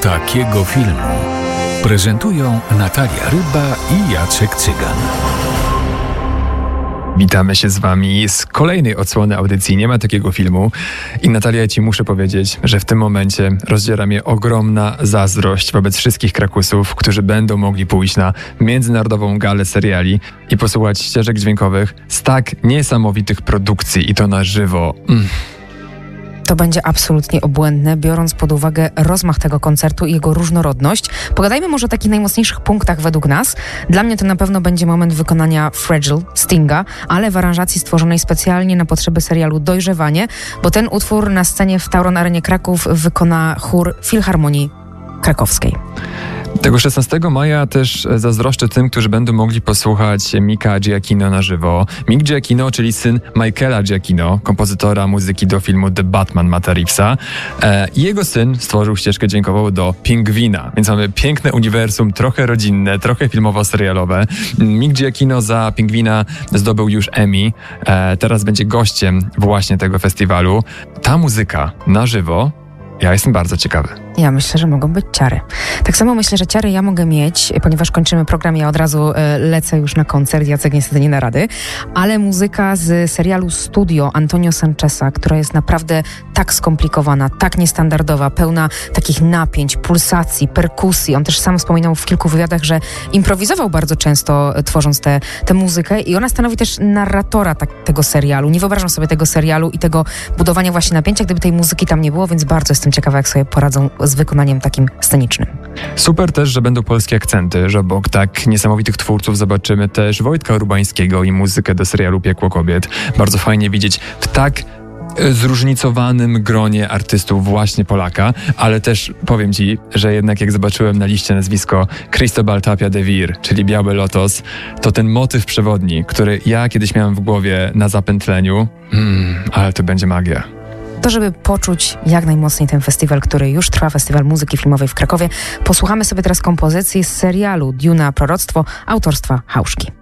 Takiego filmu prezentują Natalia Ryba i Jacek Cygan. Witamy się z wami z kolejnej odsłony audycji Nie ma takiego filmu. I Natalia, ja ci muszę powiedzieć, że w tym momencie rozdziera mnie ogromna zazdrość wobec wszystkich Krakusów, którzy będą mogli pójść na międzynarodową galę seriali i posłuchać ścieżek dźwiękowych z tak niesamowitych produkcji i to na żywo. To będzie absolutnie obłędne, biorąc pod uwagę rozmach tego koncertu i jego różnorodność. Pogadajmy może o takich najmocniejszych punktach według nas. Dla mnie to na pewno będzie moment wykonania Fragile Stinga, ale w aranżacji stworzonej specjalnie na potrzeby serialu Dojrzewanie, bo ten utwór na scenie w Tauron Arenie Kraków wykona chór Filharmonii Krakowskiej. Tego 16 maja też zazdroszczę tym, którzy będą mogli posłuchać Mika Giacchino na żywo. Mick Giacchino, czyli syn Michaela Giacchino, kompozytora muzyki do filmu The Batman Matta Reevesa. Jego syn stworzył ścieżkę dźwiękową do Pingwina, więc mamy piękne uniwersum, trochę rodzinne, trochę filmowo-serialowe. Mick Giacchino za Pingwina zdobył już Emmy. Teraz będzie gościem właśnie tego festiwalu. Ta muzyka na żywo, ja jestem bardzo ciekawy. Ja myślę, że mogą być ciary. Tak samo myślę, że ciary ja mogę mieć, ponieważ kończymy program, ja od razu lecę już na koncert, Jacek niestety nie da rady, ale muzyka z serialu Studio Antonio Sancheza, która jest naprawdę tak skomplikowana, tak niestandardowa, pełna takich napięć, pulsacji, perkusji. On też sam wspominał w kilku wywiadach, że improwizował bardzo często, tworząc tę muzykę i ona stanowi też narratora tego serialu. Nie wyobrażam sobie tego serialu i tego budowania właśnie napięcia, gdyby tej muzyki tam nie było, więc bardzo jestem ciekawa, jak sobie poradzą z wykonaniem takim scenicznym. Super też, że będą polskie akcenty, że obok tak niesamowitych twórców zobaczymy też Wojtka Urbańskiego i muzykę do serialu Piekło Kobiet. Bardzo fajnie widzieć w tak zróżnicowanym gronie artystów właśnie Polaka, ale też powiem ci, że jednak jak zobaczyłem na liście nazwisko Cristobal Tapia de Vir, czyli Biały Lotos, to ten motyw przewodni, który ja kiedyś miałem w głowie na zapętleniu, ale to będzie magia. To, żeby poczuć jak najmocniej ten festiwal, który już trwa, Festiwal Muzyki Filmowej w Krakowie, posłuchamy sobie teraz kompozycji z serialu Duna Proroctwo autorstwa Hauszki.